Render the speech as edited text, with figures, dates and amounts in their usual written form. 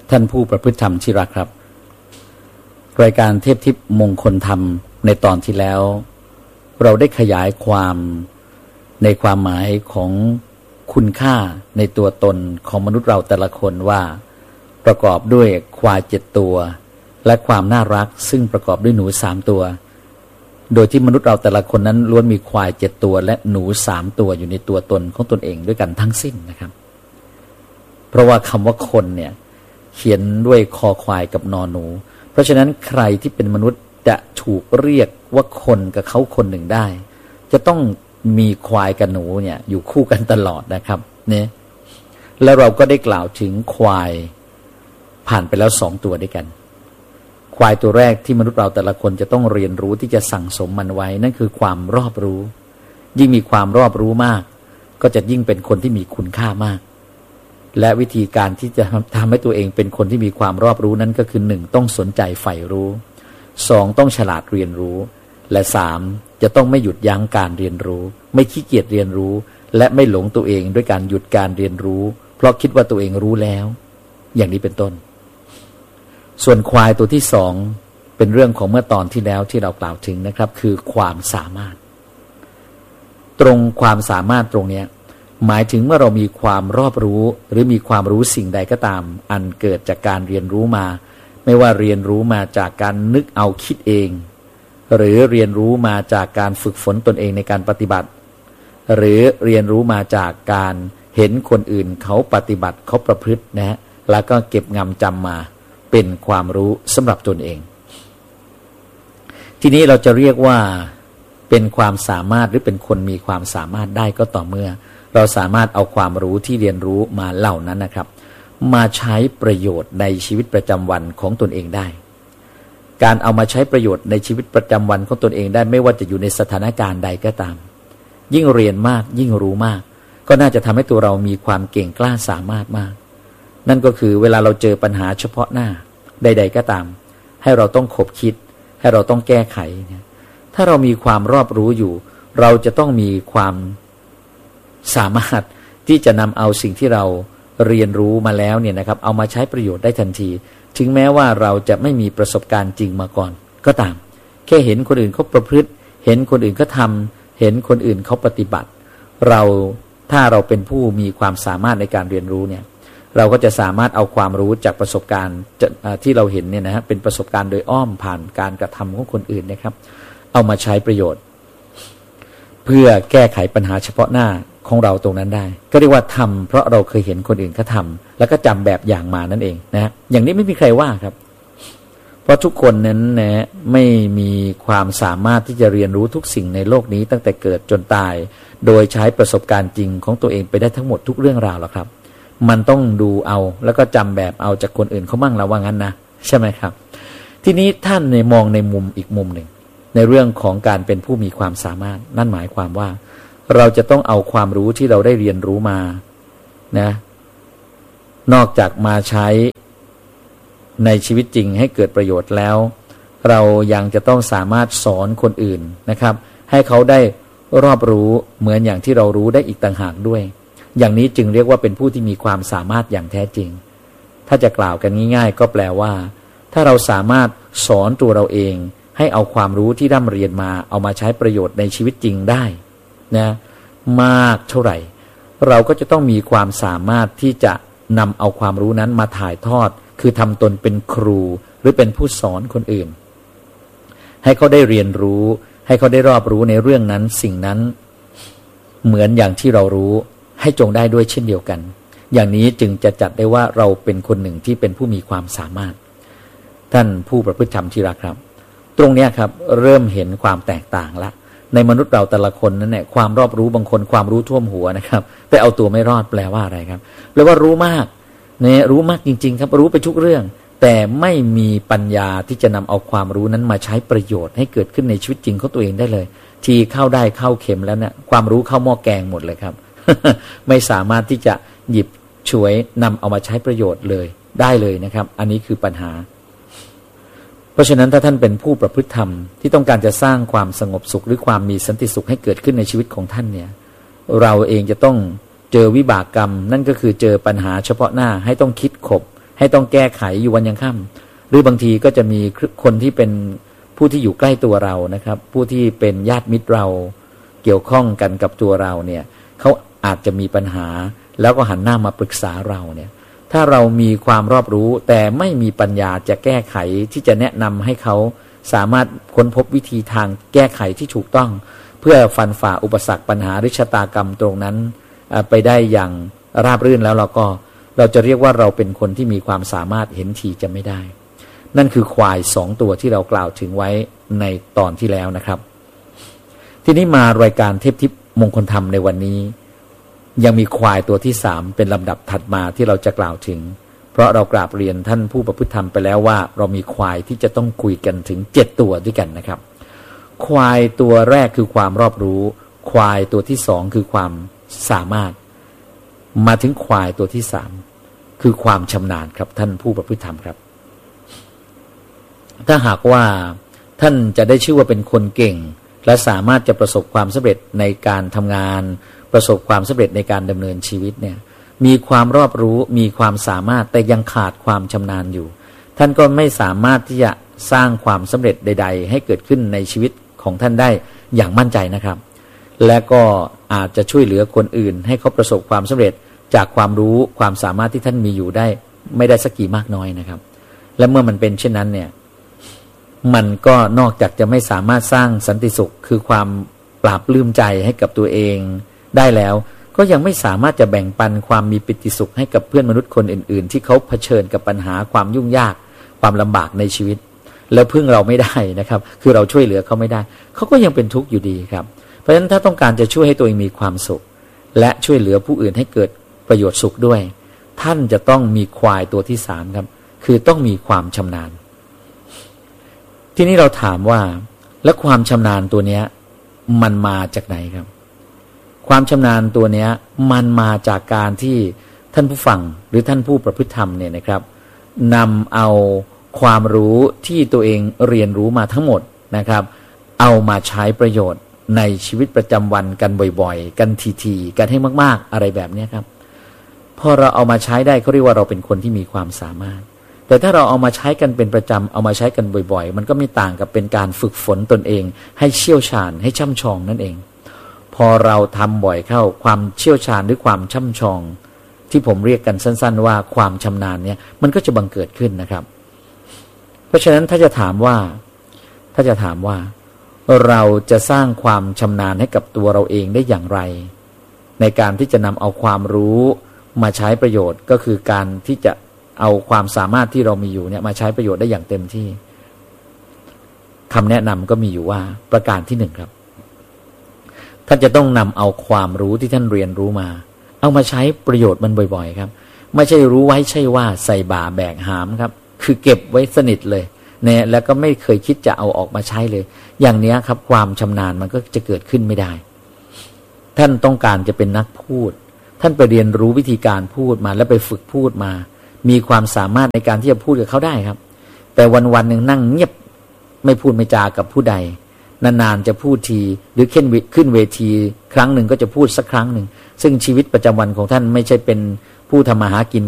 ท่านผู้ประพฤติธรรมที่รักครับรายการเทพทิพย์มงคลธรรมในตอนที่แล้วเราได้ขยายความในความหมายของคุณค่าในตัวตนของมนุษย์เราแต่ละคนว่าประกอบด้วยควาย7ตัวและความน่ารักซึ่งประกอบด้วยหนู3ตัวโดยที่มนุษย์เราแต่ละคนนั้นล้วนมีควาย7ตัวและหนู3ตัวอยู่ในตัวตนของตนเองด้วยกันทั้งสิ้นนะครับเพราะว่าคำว่าคนเนี่ยเขียนด้วยคอควายกับนอหนูเพราะฉะนั้นใครที่เป็นมนุษย์จะถูกเรียกว่าคนกับเขาคนหนึ่งได้จะต้องมีควายกับหนูเนี่ยอยู่คู่กันตลอดนะครับเนี่ยแล้วเราก็ได้กล่าวถึงควายผ่านไปแล้ว2ตัวด้วยกันควายตัวแรกที่มนุษย์เราแต่ละคนจะต้องเรียนรู้ที่จะสั่งสมมันไว้นั่นคือความรอบรู้ยิ่งมีความรอบรู้มากก็จะยิ่งเป็นคนที่มีคุณค่ามากและวิธีการที่จะทำให้ตัวเองเป็นคนที่มีความรอบรู้นั้นก็คือ1ต้องสนใจใฝ่รู้2ต้องฉลาดเรียนรู้และ3จะต้องไม่หยุดยั้งการเรียนรู้ไม่ขี้เกียจเรียนรู้และไม่หลงตัวเองด้วยการหยุดการเรียนรู้เพราะคิดว่าตัวเองรู้แล้วอย่างนี้เป็นต้นส่วนควายตัวที่2เป็นเรื่องของเมื่อตอนที่แล้วที่เรากล่าวถึงนะครับคือความสามารถตรงความสามารถตรงนี้หมายถึงเมื่อเรามีความรอบรู้หรือมีความรู้สิ่งใดก็ตามอันเกิดจากการเรียนรู้มาไม่ว่าเรียนรู้มาจากการนึกเอาคิดเองหรือเรียนรู้มาจากการฝึกฝนตนเองในการปฏิบัติหรือเรียนรู้มาจากการเห็นคนอื่นเขาปฏิบัติเขาประพฤตินะฮะแล้วก็เก็บงำจำมาเป็นความรู้สำหรับตนเองทีนี้เราจะเรียกว่าเป็นความสามารถหรือเป็นคนมีความสามารถได้ก็ต่อเมื่อเราสามารถเอาความรู้ที่เรียนรู้มาเหล่านั้นนะครับมาใช้ประโยชน์ในชีวิตประจำวันของตนเองได้การเอามาใช้ประโยชน์ในชีวิตประจำวันของตนเองได้ไม่ว่าจะอยู่ในสถานการณ์ใดก็ตามยิ่งเรียนมากยิ่งรู้มากก็น่าจะทำให้ตัวเรามีความเก่งกล้าสามารถมากนั่นก็คือเวลาเราเจอปัญหาเฉพาะหน้าใดๆก็ตามให้เราต้องคบคิดให้เราต้องแก้ไขถ้าเรามีความรอบรู้อยู่เราจะต้องมีความสามารถที่จะนำเอาสิ่งที่เราเรียนรู้มาแล้วเนี่ยนะครับเอามาใช้ประโยชน์ได้ทันทีถึงแม้ว่าเราจะไม่มีประสบการณ์จริงมาก่อนก็ตามแค่เห็นคนอื่นเขาประพฤติเห็นคนอื่นเขาทำเห็นคนอื่นเขาปฏิบัติถ้าเราเป็นผู้มีความสามารถในการเรียนรู้เนี่ยเราก็จะสามารถเอาความรู้จากประสบการณ์ที่เราเห็นเนี่ยนะฮะเป็นประสบการณ์โดยอ้อมผ่านการกระทำของคนอื่นนะครับเอามาใช้ประโยชน์เพื่อแก้ไขปัญหาเฉพาะหน้าของเราตรงนั้นได้ก็เรียกว่าทำเพราะเราเคยเห็นคนอื่นเขาทำแล้วก็จำแบบอย่างมานั่นเองนะอย่างนี้ไม่มีใครว่าครับเพราะทุกคนนั้นนะไม่มีความสามารถที่จะเรียนรู้ทุกสิ่งในโลกนี้ตั้งแต่เกิดจนตายโดยใช้ประสบการณ์จริงของตัวเองไปได้ทั้งหมดทุกเรื่องราวหรอกครับมันต้องดูเอาแล้วก็จำแบบเอาจากคนอื่นเขามั่งแล้วว่างั้นนะใช่ไหมครับทีนี้ท่านมองในมุมอีกมุมหนึ่งในเรื่องของการเป็นผู้มีความสามารถนั่นหมายความว่าเราจะต้องเอาความรู้ที่เราได้เรียนรู้มานะนอกจากมาใช้ในชีวิตจริงให้เกิดประโยชน์แล้วเรายังจะต้องสามารถสอนคนอื่นนะครับให้เขาได้รอบรู้เหมือนอย่างที่เรารู้ได้อีกต่างหากด้วยอย่างนี้จึงเรียกว่าเป็นผู้ที่มีความสามารถอย่างแท้จริงถ้าจะกล่าวกันง่ายๆก็แปลว่าถ้าเราสามารถสอนตัวเราเองให้เอาความรู้ที่ร่ำเรียนมาเอามาใช้ประโยชน์ในชีวิตจริงได้นะมากเท่าไหร่เราก็จะต้องมีความสามารถที่จะนำเอาความรู้นั้นมาถ่ายทอดคือทำตนเป็นครูหรือเป็นผู้สอนคนอื่นให้เขาได้เรียนรู้ให้เขาได้รอบรู้ในเรื่องนั้นสิ่งนั้นเหมือนอย่างที่เรารู้ให้จงได้ด้วยเช่นเดียวกันอย่างนี้จึงจะจัดได้ว่าเราเป็นคนหนึ่งที่เป็นผู้มีความสามารถท่านผู้ประพฤติธรรมที่รักครับตรงนี้ครับเริ่มเห็นความแตกต่างละในมนุษย์เราแต่ละคนนั้นเนี่ยความรอบรู้บางคนความรู้ท่วมหัวนะครับแต่เอาตัวไม่รอดแปลว่าอะไรครับแปลว่ารู้มากเนี่ยรู้มากจริงๆครับรู้ไปทุกเรื่องแต่ไม่มีปัญญาที่จะนำเอาความรู้นั้นมาใช้ประโยชน์ให้เกิดขึ้นในชีวิตจริงของตัวเองได้เลยทีเข้าได้เข้าเข็มแล้วเนี่ยความรู้เข้าหม้อแกงหมดเลยครับ ไม่สามารถที่จะหยิบฉวยนำเอามาใช้ประโยชน์เลยได้เลยนะครับอันนี้คือปัญหาเพราะฉะนั้นถ้าท่านเป็นผู้ประพฤติธรรมที่ต้องการจะสร้างความสงบสุขหรือความมีสันติสุขให้เกิดขึ้นในชีวิตของท่านเนี่ยเราเองจะต้องเจอวิบากกรรมนั่นก็คือเจอปัญหาเฉพาะหน้าให้ต้องคิดขบให้ต้องแก้ไขอยู่วันยังค่ำหรือบางทีก็จะมีคนที่เป็นผู้ที่อยู่ใกล้ตัวเรานะครับผู้ที่เป็นญาติมิตรเราเกี่ยวข้องกันกับตัวเราเนี่ยเขาอาจจะมีปัญหาแล้วก็หันหน้ามาปรึกษาเราเนี่ยถ้าเรามีความรอบรู้แต่ไม่มีปัญญาจะแก้ไขที่จะแนะนำให้เขาสามารถค้นพบวิธีทางแก้ไขที่ถูกต้องเพื่อฟันฝ่าอุปสรรคปัญหาหรือชะตากรรมตรงนั้นไปได้อย่างราบรื่นแล้วเราจะเรียกว่าเราเป็นคนที่มีความสามารถเห็นทีจะไม่ได้นั่นคือควาย2ตัวที่เรากล่าวถึงไว้ในตอนที่แล้วนะครับทีนี้มารายการเทพทิพย์มงคลธรรมในวันนี้ยังมีควายตัวที่3เป็นลำดับถัดมาที่เราจะกล่าวถึงเพราะเรากราบเรียนท่านผู้ประพฤติธรรมไปแล้วว่าเรามีควายที่จะต้องคุยกันถึง7ตัวด้วยกันนะครับควายตัวแรกคือความรอบรู้ควายตัวที่2คือความสามารถมาถึงควายตัวที่3คือความชำนาญครับท่านผู้ประพฤติธรรมครับถ้าหากว่าท่านจะได้ชื่อว่าเป็นคนเก่งและสามารถจะประสบความสำเร็จในการทำงานประสบความสำเร็จในการดำเนินชีวิตเนี่ยมีความรอบรู้มีความสามารถแต่ยังขาดความชำนาญอยู่ท่านก็ไม่สามารถที่จะสร้างความสำเร็จใดๆให้เกิดขึ้นในชีวิตของท่านได้อย่างมั่นใจนะครับและก็อาจจะช่วยเหลือคนอื่นให้เขาประสบความสำเร็จจากความรู้ความสามารถที่ท่านมีอยู่ได้ไม่ได้สักกี่มากน้อยนะครับและเมื่อมันเป็นเช่นนั้นเนี่ยมันก็นอกจากจะไม่สามารถสร้างสันติสุขคือความปราบปลื้มใจให้กับตัวเองได้แล้วก็ยังไม่สามารถจะแบ่งปันความมีปิติสุขให้กับเพื่อนมนุษย์คนอื่นๆที่เขาเผชิญกับปัญหาความยุ่งยากความลำบากในชีวิตแล้วพึ่งเราไม่ได้นะครับคือเราช่วยเหลือเขาไม่ได้เขาก็ยังเป็นทุกข์อยู่ดีครับเพราะฉะนั้นถ้าต้องการจะช่วยให้ตัวเองมีความสุขและช่วยเหลือผู้อื่นให้เกิดประโยชน์สุขด้วยท่านจะต้องมีควายตัวที่3ครับคือต้องมีความชำนาญทีนี้เราถามว่าแล้วความชำนาญตัวเนี้ยมันมาจากไหนครับความชำนาญตัวเนี้ยมันมาจากการที่ท่านผู้ฟังหรือท่านผู้ประพฤติธรรมเนี่ยนะครับนำเอาความรู้ที่ตัวเองเรียนรู้มาทั้งหมดนะครับเอามาใช้ประโยชน์ในชีวิตประจำวันกันบ่อยๆกันทีๆกันให้มากๆอะไรแบบนี้ครับพอเราเอามาใช้ได้เขาเรียกว่าเราเป็นคนที่มีความสามารถแต่ถ้าเราเอามาใช้กันเป็นประจำเอามาใช้กันบ่อยๆมันก็ไม่ต่างกับเป็นการฝึกฝนตนเองให้เชี่ยวชาญให้ช่ำชองนั่นเองพอเราทำบ่อยเข้าความเชี่ยวชาญหรือความช่ำชองที่ผมเรียกกันสั้นๆว่าความชำนาญเนี่ยมันก็จะบังเกิดขึ้นนะครับเพราะฉะนั้นถ้าจะถามว่าเราจะสร้างความชำนาญให้กับตัวเราเองได้อย่างไรในการที่จะนำเอาความรู้มาใช้ประโยชน์ก็คือการที่จะเอาความสามารถที่เรามีอยู่เนี่ยมาใช้ประโยชน์ได้อย่างเต็มที่คำแนะนำก็มีอยู่ว่าประการที่1ครับท่านจะต้องนำเอาความรู้ที่ท่านเรียนรู้มาเอามาใช้ประโยชน์มันบ่อยๆครับไม่ใช่รู้ไว้ใช่ว่าใส่บ่าแบกหามครับคือเก็บไว้สนิทเลยเนี่ยแล้วก็ไม่เคยคิดจะเอาออกมาใช้เลยอย่างนี้ครับความชำนาญมันก็จะเกิดขึ้นไม่ได้ท่านต้องการจะเป็นนักพูดท่านไปเรียนรู้วิธีการพูดมาแล้วไปฝึกพูดมามีความสามารถในการที่จะพูดกับเขาได้ครับแต่วันๆหนึ่งนั่งเงียบไม่พูดไม่จากับผู้ใดนานๆจะพูดทีหรือขึ้นเวทีครั้งหนึ่งก็จะพูดสักครั้งหนึ่งซึ่งชีวิตประจำวันของท่านไม่ใช่เป็นผู้ทำมาหากิน